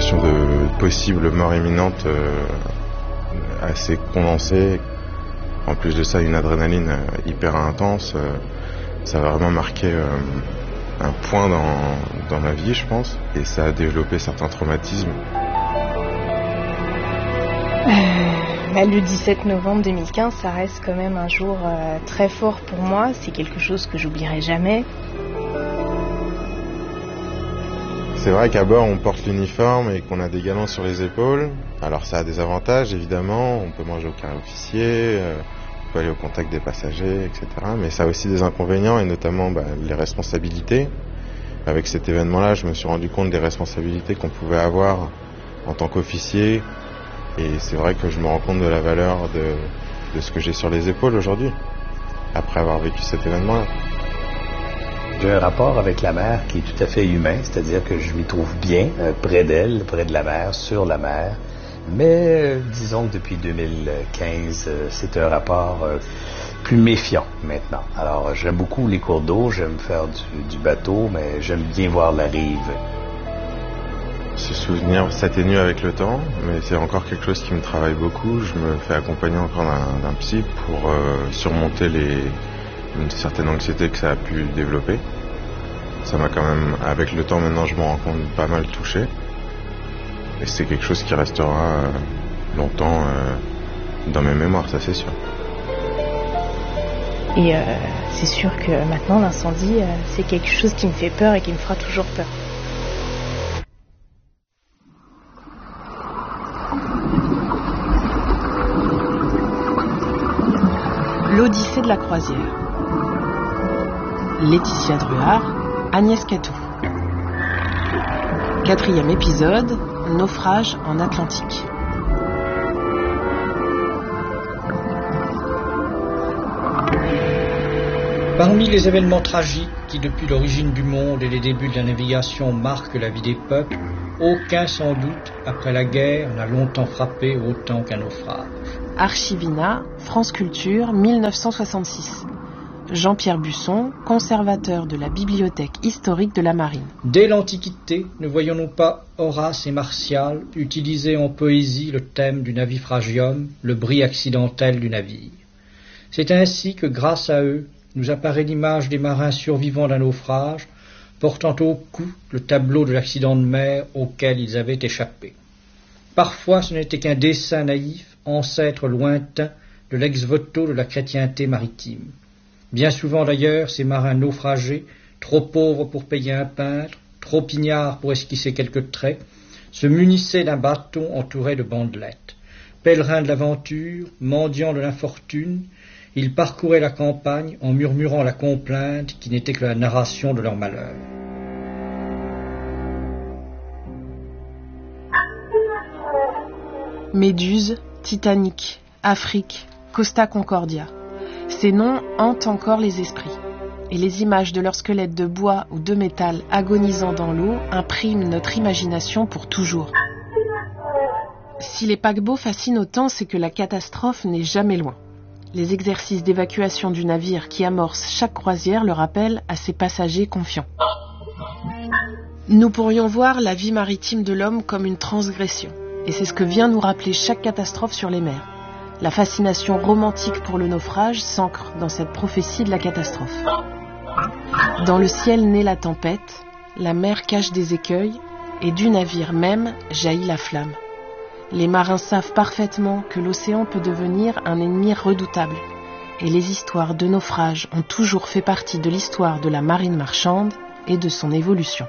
notion de possible mort imminente assez condensée. En plus de ça, une adrénaline hyper intense. Ça a vraiment marqué un point dans ma vie, je pense. Et ça a développé certains traumatismes. Le 17 novembre 2015, ça reste quand même un jour très fort pour moi. C'est quelque chose que j'oublierai jamais. C'est vrai qu'à bord, on porte l'uniforme et qu'on a des galons sur les épaules. Alors ça a des avantages, évidemment. On peut manger au carré officier, on peut aller au contact des passagers, etc. Mais ça a aussi des inconvénients, et notamment les responsabilités. Avec cet événement-là, je me suis rendu compte des responsabilités qu'on pouvait avoir en tant qu'officier. Et c'est vrai que je me rends compte de la valeur de ce que j'ai sur les épaules aujourd'hui, après avoir vécu cet événement-là. J'ai un rapport avec la mer qui est tout à fait humain, c'est-à-dire que je m'y trouve bien près d'elle, près de la mer, sur la mer. Mais disons que depuis 2015, c'est un rapport plus méfiant maintenant. Alors j'aime beaucoup les cours d'eau, j'aime faire du bateau, mais j'aime bien voir la rive. Ce souvenir s'atténue avec le temps, mais c'est encore quelque chose qui me travaille beaucoup. Je me fais accompagner encore d'un psy pour surmonter une certaine anxiété que ça a pu développer. Ça m'a quand même, avec le temps maintenant, je m'en rends compte, pas mal touché. Et c'est quelque chose qui restera longtemps dans mes mémoires, ça c'est sûr. Et c'est sûr que maintenant l'incendie, c'est quelque chose qui me fait peur et qui me fera toujours peur. L'Odyssée de la croisière. Laetitia Druard, Agnès Catou. 4e épisode, naufrage en Atlantique. Parmi les événements tragiques qui, depuis l'origine du monde et les débuts de la navigation, marquent la vie des peuples, aucun, sans doute, après la guerre, n'a longtemps frappé autant qu'un naufrage. Archivina, France Culture, 1966. Jean-Pierre Busson, conservateur de la Bibliothèque historique de la Marine. Dès l'Antiquité, ne voyons-nous pas Horace et Martial utiliser en poésie le thème du navifragium, le bris accidentel du navire. C'est ainsi que, grâce à eux, nous apparaît l'image des marins survivants d'un naufrage, portant au cou le tableau de l'accident de mer auquel ils avaient échappé. Parfois, ce n'était qu'un dessin naïf, ancêtre lointain de l'ex-voto de la chrétienté maritime. Bien souvent d'ailleurs, ces marins naufragés, trop pauvres pour payer un peintre, trop ignares pour esquisser quelques traits, se munissaient d'un bâton entouré de bandelettes. Pèlerins de l'aventure, mendiants de l'infortune, ils parcouraient la campagne en murmurant la complainte qui n'était que la narration de leur malheur. Méduse, Titanic, Afrique, Costa Concordia. Ces noms hantent encore les esprits. Et les images de leurs squelettes de bois ou de métal agonisant dans l'eau impriment notre imagination pour toujours. Si les paquebots fascinent autant, c'est que la catastrophe n'est jamais loin. Les exercices d'évacuation du navire qui amorcent chaque croisière le rappellent à ses passagers confiants. Nous pourrions voir la vie maritime de l'homme comme une transgression. Et c'est ce que vient nous rappeler chaque catastrophe sur les mers. La fascination romantique pour le naufrage s'ancre dans cette prophétie de la catastrophe. Dans le ciel naît la tempête, la mer cache des écueils, et du navire même jaillit la flamme. Les marins savent parfaitement que l'océan peut devenir un ennemi redoutable, et les histoires de naufrage ont toujours fait partie de l'histoire de la marine marchande et de son évolution.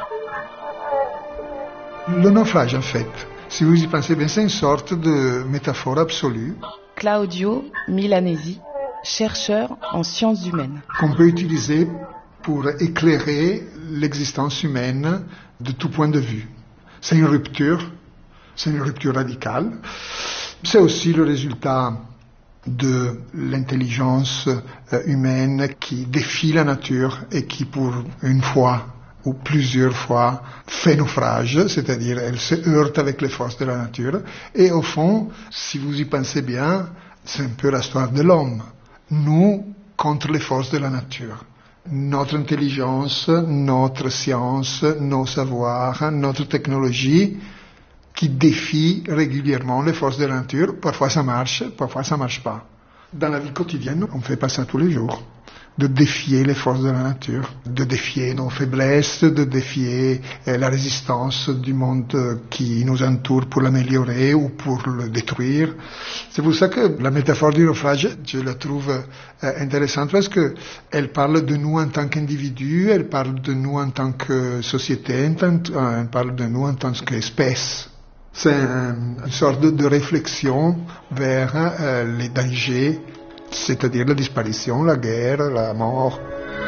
Le naufrage, en fait, si vous y pensez bien, c'est une sorte de métaphore absolue. Claudio Milanesi, chercheur en sciences humaines. Qu'on peut utiliser pour éclairer l'existence humaine de tout point de vue. C'est une rupture radicale. C'est aussi le résultat de l'intelligence humaine qui défie la nature et qui, pour une fois ou plusieurs fois, fait naufrage, c'est-à-dire elle se heurte avec les forces de la nature. Et au fond, si vous y pensez bien, c'est un peu l'histoire de l'homme. Nous contre les forces de la nature. Notre intelligence, notre science, nos savoirs, notre technologie qui défie régulièrement les forces de la nature. Parfois ça marche pas. Dans la vie quotidienne, on ne fait pas ça tous les jours. De défier les forces de la nature, de défier nos faiblesses, de défier la résistance du monde qui nous entoure pour l'améliorer ou pour le détruire. C'est pour ça que la métaphore du naufrage, je la trouve intéressante parce que elle parle de nous en tant qu'individus, elle parle de nous en tant que société, elle parle de nous en tant qu'espèce. C'est une sorte de réflexion vers les dangers, c'est-à-dire la disparition, la guerre, la mort.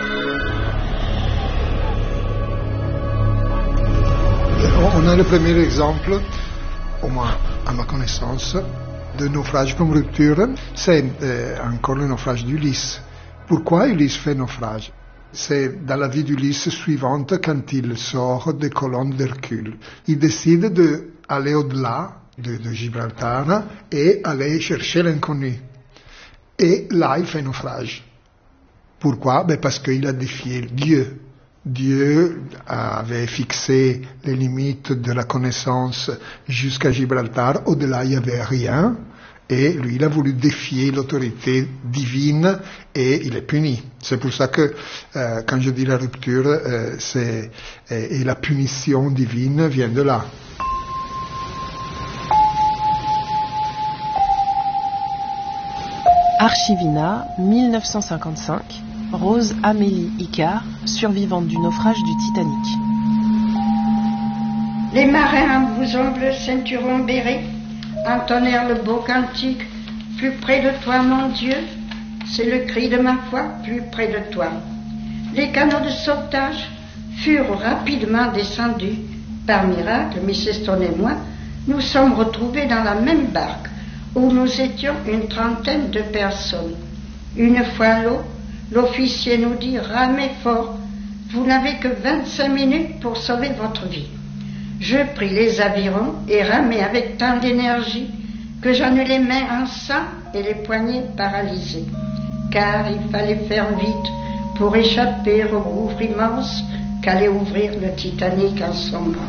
On a le premier exemple, au moins à ma connaissance, de naufrage comme rupture, c'est encore le naufrage d'Ulysse. Pourquoi Ulysse fait naufrage? C'est dans la vie d'Ulysse suivante, quand il sort des colonnes d'Hercule. Il décide d'aller au-delà de Gibraltar et aller chercher l'inconnu. Et là, il fait naufrage. Pourquoi? Parce qu'il a défié Dieu. Dieu avait fixé les limites de la connaissance jusqu'à Gibraltar. Au-delà, il n'y avait rien. Et lui, il a voulu défier l'autorité divine et il est puni. C'est pour ça que, quand je dis la rupture, et la punition divine vient de là. Archivina, 1955, Rose Amélie Icard, survivante du naufrage du Titanic. Les marins en blouson bleu, ceinturon béret, entonnèrent le beau cantique. Plus près de toi, mon Dieu, c'est le cri de ma foi, plus près de toi. Les canots de sauvetage furent rapidement descendus. Par miracle, Mrs. Stone et moi, nous sommes retrouvés dans la même barque, où nous étions une trentaine de personnes. Une fois à l'eau, l'officier nous dit « Ramez fort, vous n'avez que 25 minutes pour sauver votre vie ». Je pris les avirons et ramai avec tant d'énergie que j'en eus les mains en sang et les poignets paralysés, car il fallait faire vite pour échapper au gouffre immense qu'allait ouvrir le Titanic en sombrant.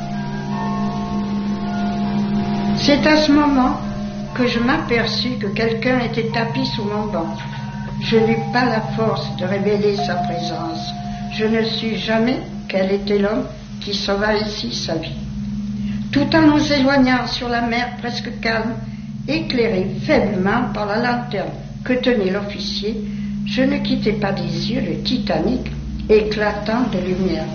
C'est à ce moment que je m'aperçus que quelqu'un était tapis sous mon banc. Je n'eus pas la force de révéler sa présence. Je ne sus jamais quel était l'homme qui sauva ainsi sa vie. Tout en nous éloignant sur la mer presque calme, éclairée faiblement par la lanterne que tenait l'officier, je ne quittais pas des yeux le Titanic éclatant de lumière.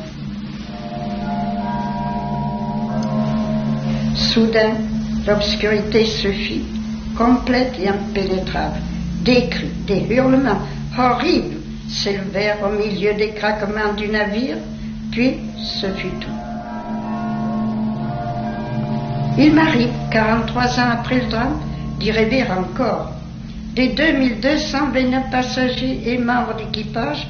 Soudain, l'obscurité se fit, complète et impénétrable. Des cris, des hurlements horribles s'élevèrent au milieu des craquements du navire, puis ce fut tout. Il m'arrive, 43 ans après le drame, d'y rêver encore. Des 2229 passagers et membres d'équipage,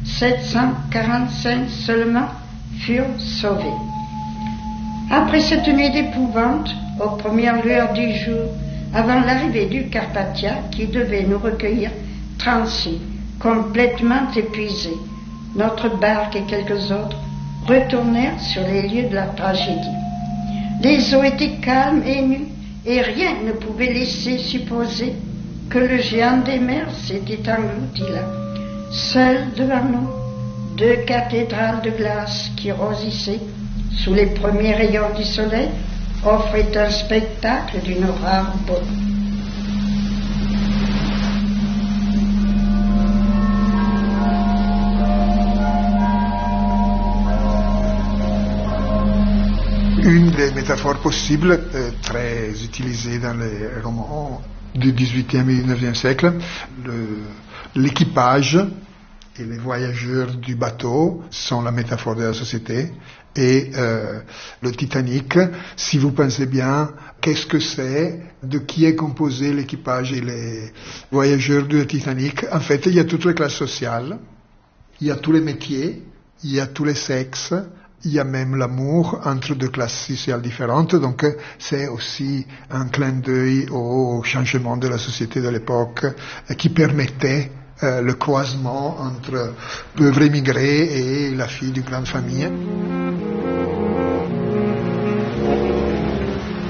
745 seulement furent sauvés. Après cette nuit d'épouvante, aux premières lueurs du jour, avant l'arrivée du Carpathia qui devait nous recueillir, 36, complètement épuisés, notre barque et quelques autres retournèrent sur les lieux de la tragédie. Les eaux étaient calmes et nues, et rien ne pouvait laisser supposer que le géant des mers s'était englouti là. Seules devant nous, 2 cathédrales de glace qui rosissaient sous les premiers rayons du soleil offraient un spectacle d'une rare beauté. Une des métaphores possibles, très utilisée dans les romans du XVIIIe et XIXe siècle, l'équipage et les voyageurs du bateau sont la métaphore de la société. Et le Titanic, si vous pensez bien, qu'est-ce que c'est, de qui est composé l'équipage et les voyageurs du Titanic? En fait, il y a toutes les classes sociales, il y a tous les métiers, il y a tous les sexes, il y a même l'amour entre 2 classes sociales différentes, donc c'est aussi un clin d'œil au changement de la société de l'époque qui permettait le croisement entre pauvres immigrés et la fille d'une grande famille.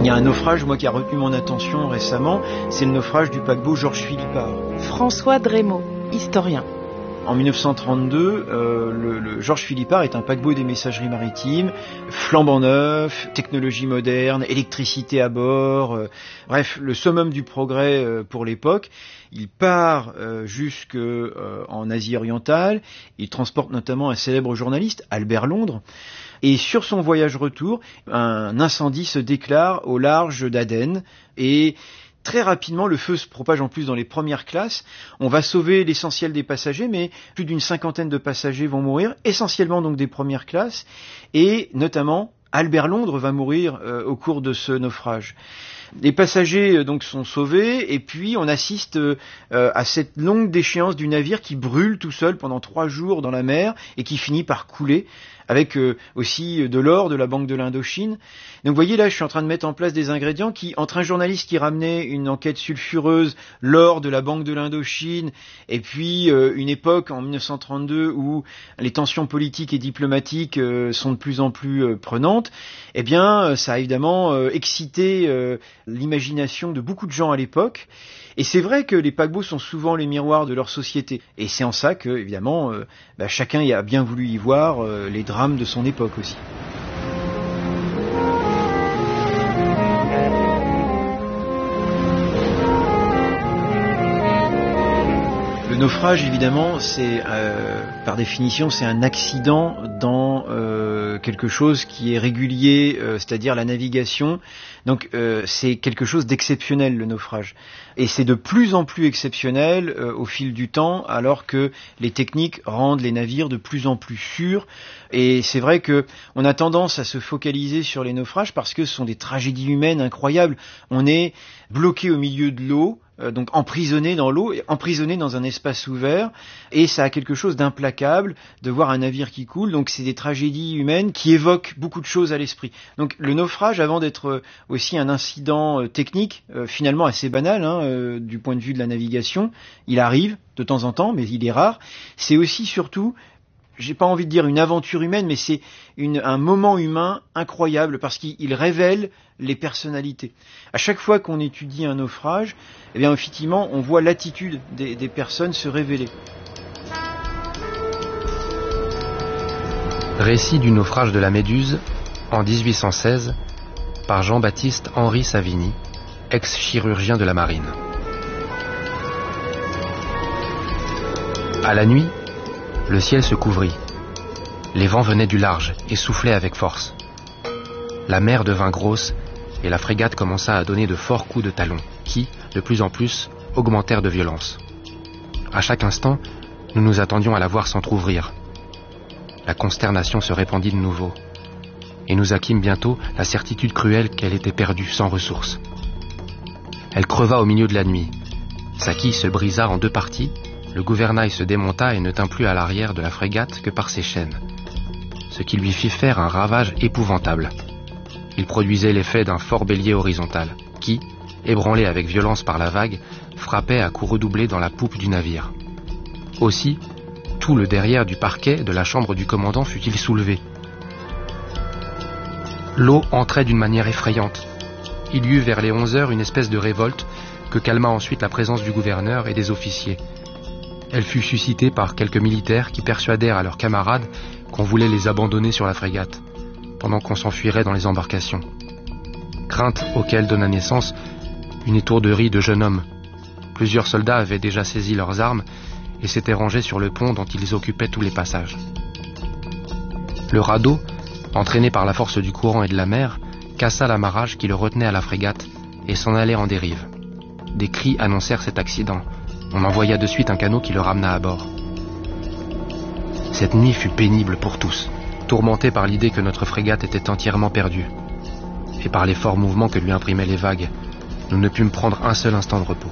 Il y a un naufrage, moi, qui a retenu mon attention récemment, c'est le naufrage du paquebot Georges Philippard. François Drémaud, historien. En 1932, le Georges Philippard est un paquebot des messageries maritimes, flambant neuf, technologie moderne, électricité à bord, bref, le summum du progrès pour l'époque. Il part jusqu'en Asie orientale, il transporte notamment un célèbre journaliste, Albert Londres, et sur son voyage retour, un incendie se déclare au large d'Aden, et très rapidement, le feu se propage en plus dans les premières classes. On va sauver l'essentiel des passagers, mais plus d'une 50aine de passagers vont mourir, essentiellement donc des premières classes, et notamment Albert Londres va mourir au cours de ce naufrage. Les passagers donc sont sauvés, et puis on assiste à cette longue déchéance du navire qui brûle tout seul pendant 3 jours dans la mer et qui finit par couler, avec aussi de l'or de la Banque de l'Indochine. Donc vous voyez là, je suis en train de mettre en place des ingrédients qui, entre un journaliste qui ramenait une enquête sulfureuse, l'or de la Banque de l'Indochine, et puis une époque en 1932 où les tensions politiques et diplomatiques sont de plus en plus prenantes, eh bien ça a évidemment excité l'imagination de beaucoup de gens à l'époque. Et c'est vrai que les paquebots sont souvent les miroirs de leur société. Et c'est en ça que, évidemment, chacun y a bien voulu y voir les drames de son époque aussi. Le naufrage, évidemment, c'est par définition, c'est un accident dans quelque chose qui est régulier, c'est-à-dire la navigation. Donc c'est quelque chose d'exceptionnel, le naufrage. Et c'est de plus en plus exceptionnel au fil du temps, alors que les techniques rendent les navires de plus en plus sûrs. Et c'est vrai que on a tendance à se focaliser sur les naufrages parce que ce sont des tragédies humaines incroyables. On est bloqué au milieu de l'eau, donc emprisonné dans l'eau, emprisonné dans un espace ouvert, et ça a quelque chose d'implacable de voir un navire qui coule. Donc c'est des tragédies humaines qui évoquent beaucoup de choses à l'esprit. Donc le naufrage, avant d'être aussi un incident technique, finalement assez banal du point de vue de la navigation, il arrive de temps en temps, mais il est rare. C'est aussi surtout, j'ai pas envie de dire une aventure humaine, mais c'est un moment humain incroyable parce qu'il révèle les personnalités. À chaque fois qu'on étudie un naufrage, eh bien effectivement, on voit l'attitude des personnes se révéler. Récit du naufrage de la Méduse en 1816 par Jean-Baptiste Henri Savigny, ex-chirurgien de la marine. À la nuit, le ciel se couvrit. Les vents venaient du large et soufflaient avec force. La mer devint grosse et la frégate commença à donner de forts coups de talon qui, de plus en plus, augmentèrent de violence. À chaque instant, nous nous attendions à la voir s'entr'ouvrir. La consternation se répandit de nouveau et nous acquîmes bientôt la certitude cruelle qu'elle était perdue sans ressources. Elle creva au milieu de la nuit. Sa quille se brisa en 2 parties. Le gouvernail se démonta et ne tint plus à l'arrière de la frégate que par ses chaînes, ce qui lui fit faire un ravage épouvantable. Il produisait l'effet d'un fort bélier horizontal, qui, ébranlé avec violence par la vague, frappait à coups redoublés dans la poupe du navire. Aussi, tout le derrière du parquet de la chambre du commandant fut-il soulevé. L'eau entrait d'une manière effrayante. Il y eut vers les 11 heures une espèce de révolte que calma ensuite la présence du gouverneur et des officiers. Elle fut suscitée par quelques militaires qui persuadèrent à leurs camarades qu'on voulait les abandonner sur la frégate, pendant qu'on s'enfuirait dans les embarcations. Crainte auquel donna naissance une étourderie de jeunes hommes. Plusieurs soldats avaient déjà saisi leurs armes et s'étaient rangés sur le pont dont ils occupaient tous les passages. Le radeau, entraîné par la force du courant et de la mer, cassa l'amarrage qui le retenait à la frégate et s'en allait en dérive. Des cris annoncèrent cet accident. On envoya de suite un canot qui le ramena à bord. Cette nuit fut pénible pour tous, tourmentés par l'idée que notre frégate était entièrement perdue. Et par les forts mouvements que lui imprimaient les vagues, nous ne pûmes prendre un seul instant de repos.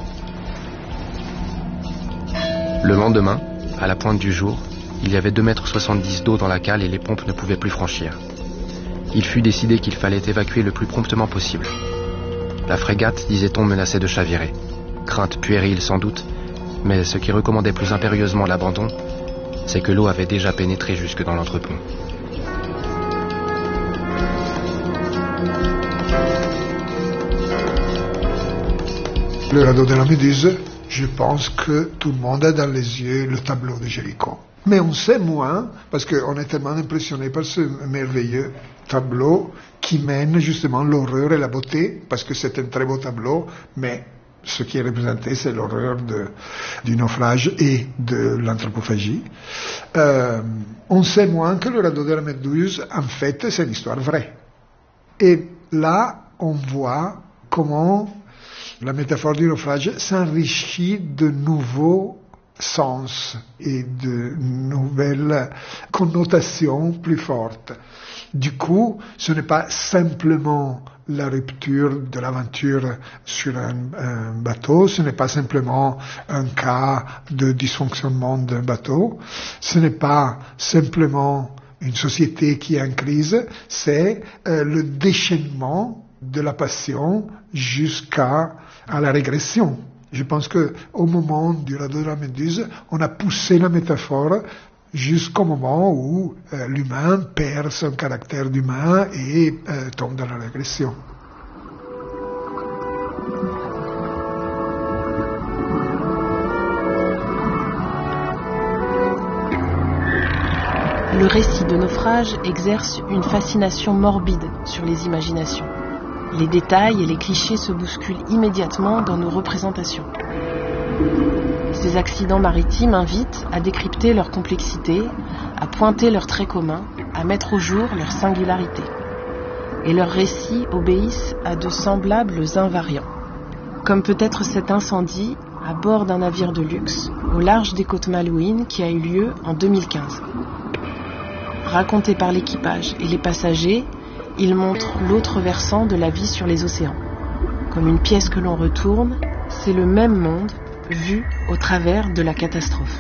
Le lendemain, à la pointe du jour, il y avait 2,70 m d'eau dans la cale et les pompes ne pouvaient plus franchir. Il fut décidé qu'il fallait évacuer le plus promptement possible. La frégate, disait-on, menaçait de chavirer. Crainte puérile sans doute, mais ce qui recommandait plus impérieusement l'abandon, c'est que l'eau avait déjà pénétré jusque dans l'entrepont. Le radeau de la Méduse, je pense que tout le monde a dans les yeux le tableau de Géricault. Mais on sait moins, parce qu'on est tellement impressionné par ce merveilleux tableau qui mène justement l'horreur et la beauté, parce que c'est un très beau tableau, mais ce qui est représenté, c'est l'horreur du naufrage et de l'anthropophagie. On sait moins que le radeau de la Méduse, en fait, c'est une histoire vraie. Et là, on voit comment la métaphore du naufrage s'enrichit de nouveaux sens et de nouvelles connotations plus fortes. Du coup, ce n'est pas simplement la rupture de l'aventure sur un bateau, ce n'est pas simplement un cas de dysfonctionnement d'un bateau, ce n'est pas simplement une société qui est en crise, c'est le déchaînement de la passion jusqu'à la régression. Je pense qu'au moment du radeau de la Méduse, on a poussé la métaphore jusqu'au moment où l'humain perd son caractère d'humain et tombe dans la régression. Le récit de naufrage exerce une fascination morbide sur les imaginations. Les détails et les clichés se bousculent immédiatement dans nos représentations. Ces accidents maritimes invitent à décrypter leur complexité, à pointer leurs traits communs, à mettre au jour leur singularité. Et leurs récits obéissent à de semblables invariants. Comme peut-être cet incendie à bord d'un navire de luxe au large des côtes Malouines qui a eu lieu en 2015. Raconté par l'équipage et les passagers, il montre l'autre versant de la vie sur les océans. Comme une pièce que l'on retourne, c'est le même monde vu au travers de la catastrophe.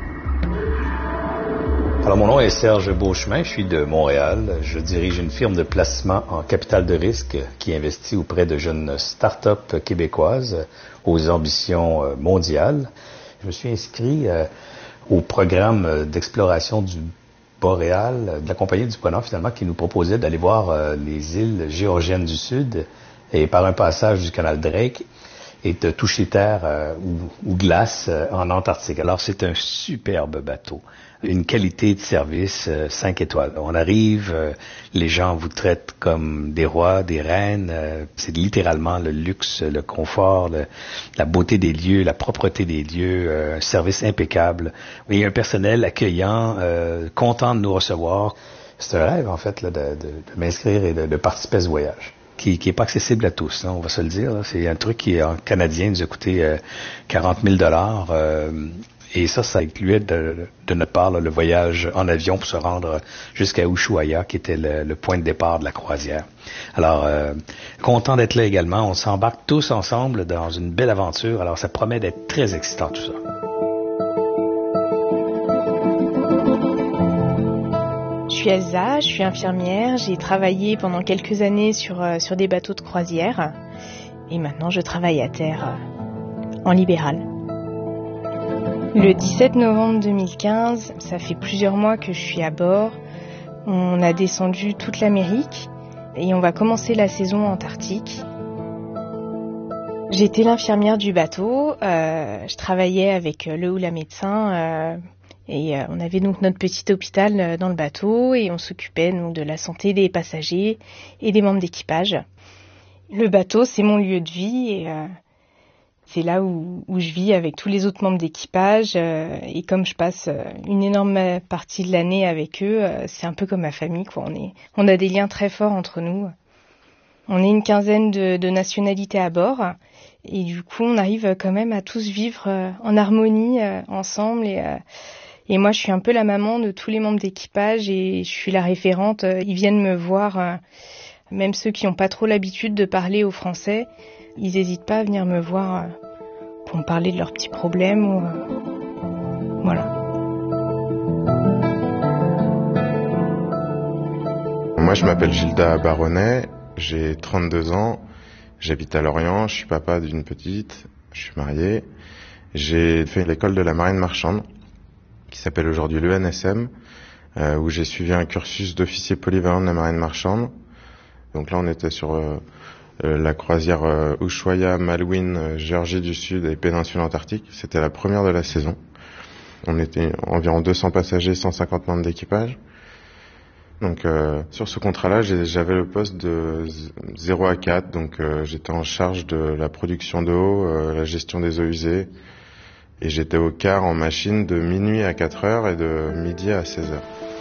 Alors, mon nom est Serge Beauchemin, je suis de Montréal. Je dirige une firme de placement en capital de risque qui investit auprès de jeunes start-up québécoises aux ambitions mondiales. Je me suis inscrit au programme d'exploration du Boréal, de la compagnie du Ponant, finalement, qui nous proposait d'aller voir les îles géorgiennes du Sud et par un passage du canal Drake et de toucher terre ou glace en Antarctique. Alors, c'est un superbe bateau, une qualité de service 5 étoiles. On arrive, les gens vous traitent comme des rois, des reines. C'est littéralement le luxe, le confort, la beauté des lieux, la propreté des lieux, un service impeccable. Et un personnel accueillant, content de nous recevoir. C'est un rêve, en fait, là, de m'inscrire et de participer à ce voyage. Qui est pas accessible à tous, hein, on va se le dire. Là. C'est un truc qui, en canadien, nous a coûté 40 000 $. Et ça incluait de notre part là, le voyage en avion pour se rendre jusqu'à Ushuaia, qui était le point de départ de la croisière. Alors, content d'être là également. On s'embarque tous ensemble dans une belle aventure. Alors, ça promet d'être très excitant tout ça. Je suis Elsa, je suis infirmière, j'ai travaillé pendant quelques années sur des bateaux de croisière et maintenant je travaille à terre en libéral. Le 17 novembre 2015, ça fait plusieurs mois que je suis à bord. On a descendu toute l'Amérique et on va commencer la saison antarctique. J'étais l'infirmière du bateau, je travaillais avec le ou la médecin et on avait donc notre petit hôpital dans le bateau et on s'occupait donc de la santé des passagers et des membres d'équipage. Le bateau, c'est mon lieu de vie et c'est là où je vis avec tous les autres membres d'équipage et comme je passe une énorme partie de l'année avec eux, c'est un peu comme ma famille, quoi. On a des liens très forts entre nous. On est une quinzaine de nationalités à bord et du coup on arrive quand même à tous vivre en harmonie ensemble et moi, je suis un peu la maman de tous les membres d'équipage et je suis la référente. Ils viennent me voir, même ceux qui n'ont pas trop l'habitude de parler au français. Ils n'hésitent pas à venir me voir pour me parler de leurs petits problèmes. Voilà. Moi, je m'appelle Gilda Baronnet, j'ai 32 ans, j'habite à Lorient, je suis papa d'une petite, je suis marié. J'ai fait l'école de la marine marchande, qui s'appelle aujourd'hui l'ENSM, où j'ai suivi un cursus d'officier polyvalent de la marine marchande. Donc là, on était sur la croisière Ushuaia, Malouine, Géorgie du Sud et péninsule Antarctique. C'était la première de la saison. On était environ 200 passagers, 150 membres d'équipage. Donc sur ce contrat-là, j'avais le poste de 0 à 4, donc j'étais en charge de la production d'eau, la gestion des eaux usées, et j'étais au quart en machine de minuit à 4 heures et de midi à 16 heures.